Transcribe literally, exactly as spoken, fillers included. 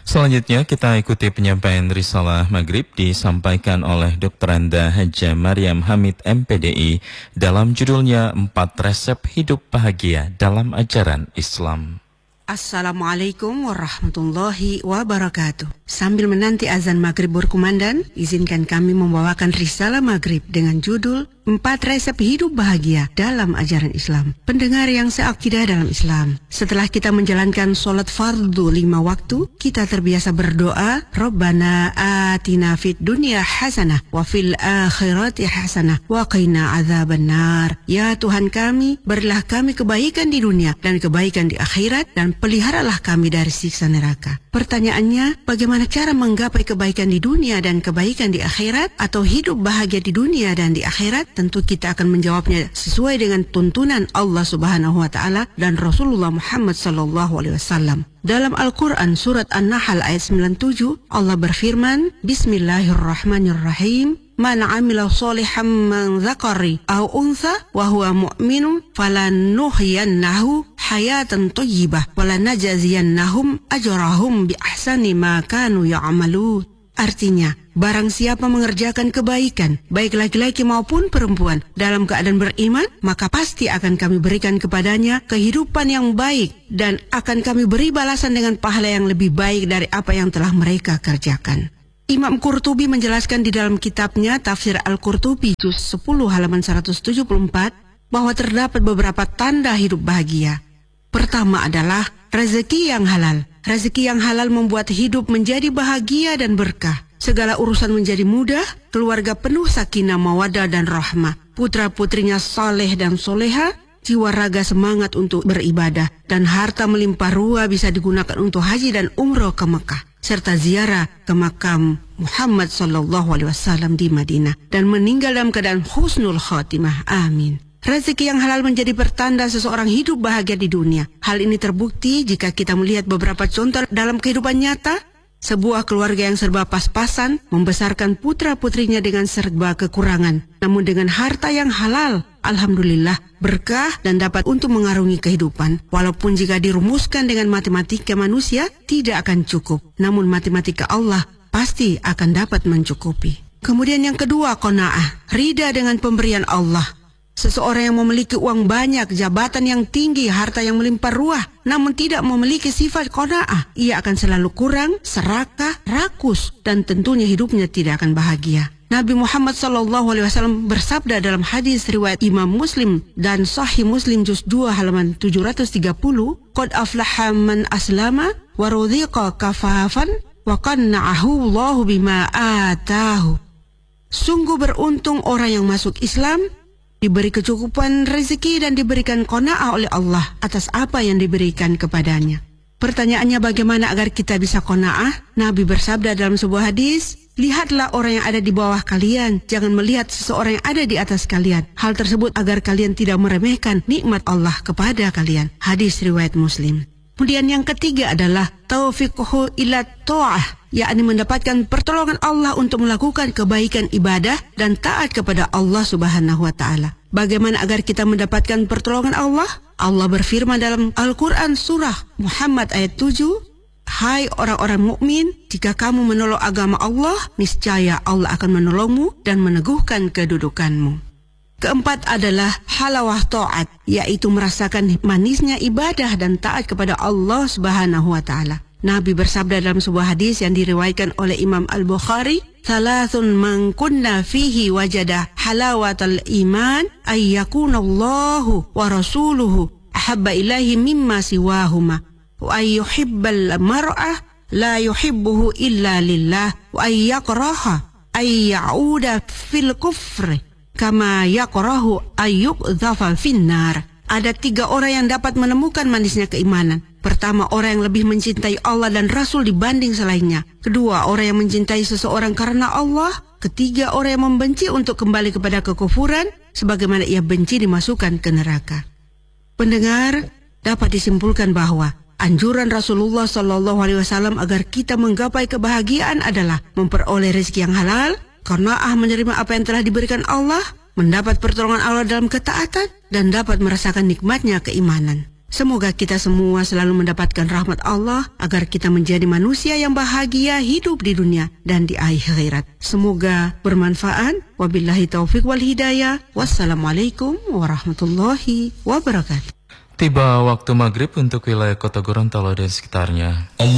Selanjutnya kita ikuti penyampaian Risalah Maghrib disampaikan oleh Doktor Anda Hajjah Maryam Hamid M P D I dalam judulnya empat Resep Hidup Bahagia dalam Ajaran Islam. Assalamualaikum warahmatullahi wabarakatuh. Sambil menanti azan maghrib berkumandang, izinkan kami membawakan Risalah Maghrib dengan judul Empat Resep Hidup Bahagia dalam Ajaran Islam. Pendengar yang seakidah dalam Islam, setelah kita menjalankan sholat fardu lima waktu, kita terbiasa berdoa, Rabbana atina fid dunya hasanah wa fil akhirati hasanah wa qina adzabannar. Ya Tuhan kami, berilah kami kebaikan di dunia dan kebaikan di akhirat, dan peliharalah kami dari siksa neraka. Pertanyaannya, bagaimana cara menggapai kebaikan di dunia dan kebaikan di akhirat, atau hidup bahagia di dunia dan di akhirat? Tentu kita akan menjawabnya sesuai dengan tuntunan Allah Subhanahu wa taala dan Rasulullah Muhammad sallallahu alaihi wasallam. Dalam Al-Qur'an surat An-Nahl ayat sembilan puluh tujuh, Allah berfirman, Bismillahirrahmanirrahim. Man 'amila sholihan min dzakari aw untha wa huwa mu'minun falanuhyiyannahu hayatan thayyibah wa lanajziyannahum ajrahum bi ahsani ma kanu ya'malun. Artinya, barang siapa mengerjakan kebaikan, baik laki-laki maupun perempuan, dalam keadaan beriman, maka pasti akan kami berikan kepadanya kehidupan yang baik, dan akan kami beri balasan dengan pahala yang lebih baik dari apa yang telah mereka kerjakan. Imam Qurtubi menjelaskan di dalam kitabnya Tafsir Al-Qurtubi juz sepuluh halaman seratus tujuh puluh empat bahwa terdapat beberapa tanda hidup bahagia. Pertama adalah rezeki yang halal. Rezeki yang halal membuat hidup menjadi bahagia dan berkah. Segala urusan menjadi mudah, keluarga penuh sakinah, mawaddah dan rahmah. Putra-putrinya saleh dan soleha, jiwa raga semangat untuk beribadah, dan harta melimpah ruah bisa digunakan untuk haji dan umroh ke Mekah, serta ziarah ke makam Muhammad sallallahu alaihi wasallam di Madinah, dan meninggal dalam keadaan husnul khotimah. Amin. Rezeki yang halal menjadi pertanda seseorang hidup bahagia di dunia. Hal ini terbukti jika kita melihat beberapa contoh dalam kehidupan nyata. Sebuah keluarga yang serba pas-pasan membesarkan putra-putrinya dengan serba kekurangan, namun dengan harta yang halal, alhamdulillah, berkah dan dapat untuk mengarungi kehidupan. Walaupun jika dirumuskan dengan matematika manusia tidak akan cukup, namun matematika Allah pasti akan dapat mencukupi. Kemudian yang kedua, qanaah, ridha dengan pemberian Allah. Seseorang yang memiliki uang banyak, jabatan yang tinggi, harta yang melimpah ruah, namun tidak memiliki sifat qanaah, ia akan selalu kurang, serakah, rakus, dan tentunya hidupnya tidak akan bahagia. Nabi Muhammad sallallahu alaihi wasallam bersabda dalam hadis riwayat Imam Muslim dan Sahih Muslim juz dua halaman tujuh ratus tiga puluh, Qad aflaha man aslama wa rudhiqa kafafan wa qanna'ahu Allahu bima atahu. Sungguh beruntung orang yang masuk Islam, diberi kecukupan rezeki dan diberikan qanaah oleh Allah atas apa yang diberikan kepadanya. Pertanyaannya, bagaimana agar kita bisa qanaah? Nabi bersabda dalam sebuah hadis, lihatlah orang yang ada di bawah kalian, jangan melihat seseorang yang ada di atas kalian. Hal tersebut agar kalian tidak meremehkan nikmat Allah kepada kalian. Hadis riwayat Muslim. Kemudian yang ketiga adalah taufiquhu ila ta'ah, yakni mendapatkan pertolongan Allah untuk melakukan kebaikan ibadah dan taat kepada Allah Subhanahu wa taala. Bagaimana agar kita mendapatkan pertolongan Allah? Allah berfirman dalam Al-Qur'an surah Muhammad ayat tujuh, hai orang-orang mukmin, jika kamu menolong agama Allah, niscaya Allah akan menolongmu dan meneguhkan kedudukanmu. Keempat adalah halawah ta'at, yaitu merasakan manisnya ibadah dan taat kepada Allah Subhanahu wa taala. Nabi bersabda dalam sebuah hadis yang diriwayatkan oleh Imam Al-Bukhari, "Thalathun man kunna fihi wajada halawatal iman ay yakunallahu wa rasuluhu ahabba ilaihi mimma siwahuma wa ay yuhibbal mar'ah la yuhibbuhu illa lillah wa ay yakraha ay ya'uda fil kufri kama yakrahu ayyuqdhafa finnar." Ada tiga orang yang dapat menemukan manisnya keimanan. Pertama, orang yang lebih mencintai Allah dan Rasul dibanding selainnya. Kedua, orang yang mencintai seseorang karena Allah. Ketiga, orang yang membenci untuk kembali kepada kekufuran, sebagaimana ia benci dimasukkan ke neraka. Pendengar, dapat disimpulkan bahwa anjuran Rasulullah Sallallahu Alaihi Wasallam agar kita menggapai kebahagiaan adalah memperoleh rezeki yang halal, qanaah menerima apa yang telah diberikan Allah, mendapat pertolongan Allah dalam ketaatan, dan dapat merasakan nikmatnya keimanan. Semoga kita semua selalu mendapatkan rahmat Allah agar kita menjadi manusia yang bahagia hidup di dunia dan di akhirat. Semoga bermanfaat. Wabillahi taufiq wal hidayah. Wassalamualaikum warahmatullahi wabarakatuh. Tiba waktu maghrib untuk wilayah Kota Gorontalo dan sekitarnya.